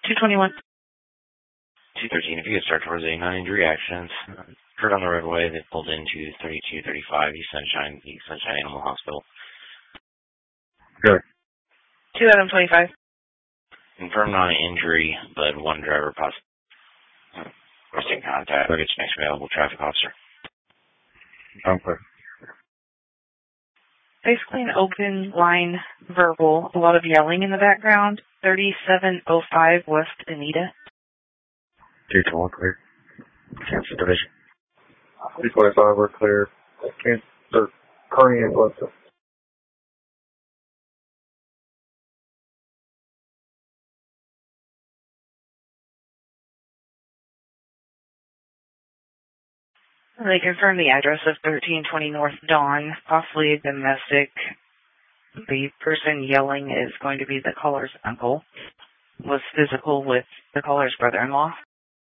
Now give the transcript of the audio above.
221. 213, if you could start towards a non-injury accident. Occurred on the roadway. They pulled into 3235 East Sunshine Animal Hospital. Good. 225. Confirmed non-injury, but one driver possible. Requesting contact. Target's next available traffic officer. I'm clear. Basically an open line verbal. A lot of yelling in the background. 3705 West Anita. 221 clear. Cancel division. 225, we're clear. Kearney and Glenson. They confirm the address of 1320 North Dawn, possibly a domestic. The person yelling is going to be the caller's uncle. Was physical with the caller's brother-in-law.